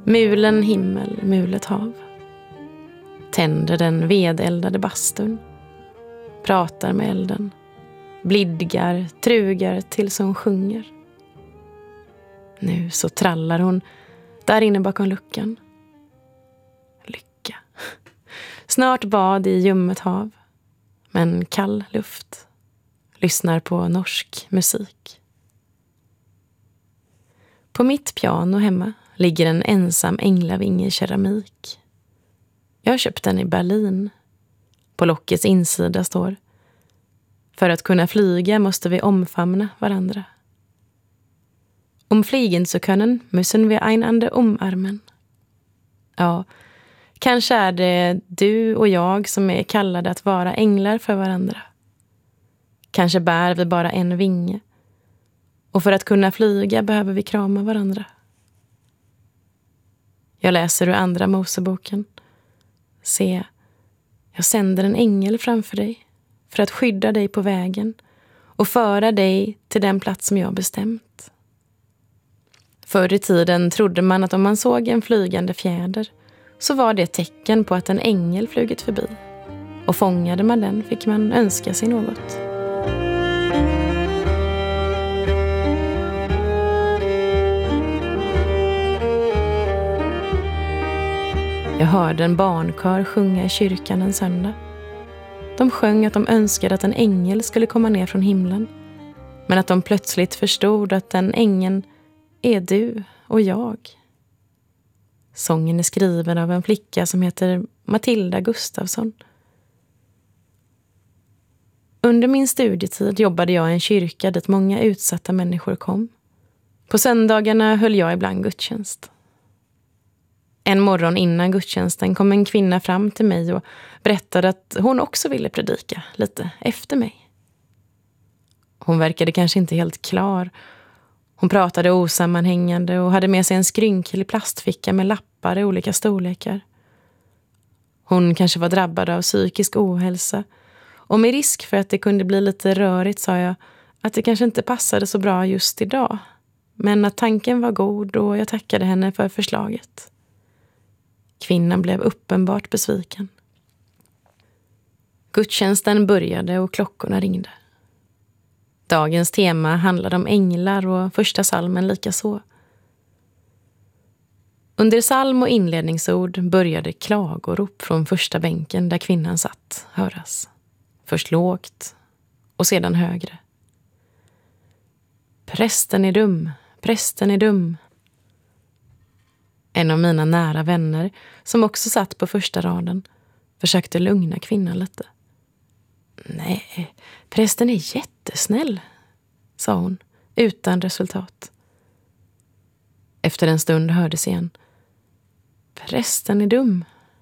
Mulen himmel, mulet hav. Tänder den vedeldade bastun. Pratar med elden. Blidgar, trugar tills hon sjunger. Nu så trallar hon där inne bakom luckan. Lycka. Snart bad i ljummet hav. Men kall luft. Lyssnar på norsk musik. På mitt piano hemma ligger en ensam änglavinge i keramik. Jag har köpt den i Berlin. På lockets insida står: för att kunna flyga måste vi omfamna varandra. Fliegen zu können müssen wir einander umarmen. Ja, kanske är det du och jag som är kallade att vara änglar för varandra. Kanske bär vi bara en vinge. Och för att kunna flyga behöver vi krama varandra. Jag läser ur andra Moseboken. Se, jag sänder en ängel framför dig för att skydda dig på vägen och föra dig till den plats som jag bestämt. Förr i tiden trodde man att om man såg en flygande fjäder så var det ett tecken på att en ängel flugit förbi. Och fångade man den fick man önska sig något. Jag hörde en barnkör sjunga i kyrkan en söndag. De sjöng att de önskade att en ängel skulle komma ner från himlen. Men att de plötsligt förstod att den ängeln är du och jag. Sången är skriven av en flicka som heter Matilda Gustafsson. Under min studietid jobbade jag i en kyrka dit många utsatta människor kom. På söndagarna höll jag ibland gudstjänst. En morgon innan gudstjänsten kom en kvinna fram till mig och berättade att hon också ville predika lite efter mig. Hon verkade kanske inte helt klar. Hon pratade osammanhängande och hade med sig en skrynklig plastficka med lappar i olika storlekar. Hon kanske var drabbad av psykisk ohälsa. Och med risk för att det kunde bli lite rörigt sa jag att det kanske inte passade så bra just idag. Men att tanken var god och jag tackade henne för förslaget. Kvinnan blev uppenbart besviken. Gudstjänsten började och klockorna ringde. Dagens tema handlade om änglar och första salmen lika så. Under salm och inledningsord började klagorop från första bänken där kvinnan satt höras. Först lågt och sedan högre. Prästen är dum, prästen är dum. En av mina nära vänner, som också satt på första raden, försökte lugna kvinnan lite. Nej, prästen är jättesnäll, sa hon, utan resultat. Efter en stund hördes igen. Prästen är dum.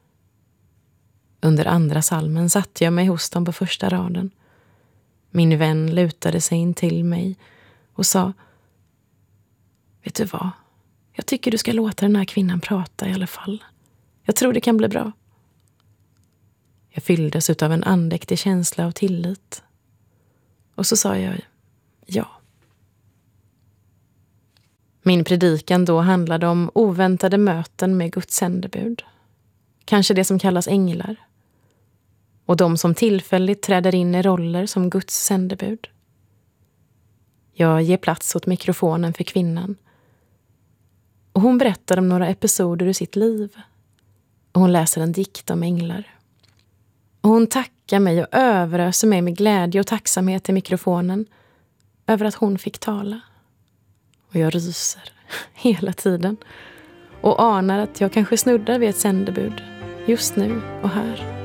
Under andra salmen satte jag mig hos dem på första raden. Min vän lutade sig in till mig och sa: vet du vad? Jag tycker du ska låta den här kvinnan prata i alla fall. Jag tror det kan bli bra. Jag fylldes av en andäktig känsla av tillit. Och så sa jag ja. Min predikan då handlade om oväntade möten med Guds sändebud. Kanske det som kallas änglar. Och de som tillfälligt träder in i roller som Guds sändebud. Jag ger plats åt mikrofonen för kvinnan. Och hon berättar om några episoder ur sitt liv. Och hon läser en dikt om änglar. Och hon tackar mig och överöser mig med glädje och tacksamhet i mikrofonen över att hon fick tala. Och jag ryser hela tiden och anar att jag kanske snuddar vid ett sändebud just nu och här.